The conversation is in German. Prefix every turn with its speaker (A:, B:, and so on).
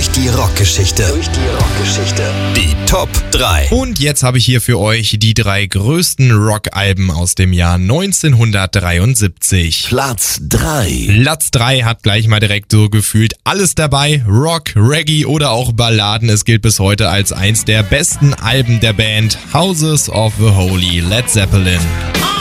A: durch die Rockgeschichte. Die Top 3.
B: Und jetzt habe ich hier für euch die 3 größten Rockalben aus dem Jahr 1973.
A: Platz 3.
B: Platz 3 hat gleich mal direkt so gefühlt alles dabei. Rock, Reggae oder auch Balladen. Es gilt bis heute als eins der besten Alben der Band Houses of the Holy, Led Zeppelin.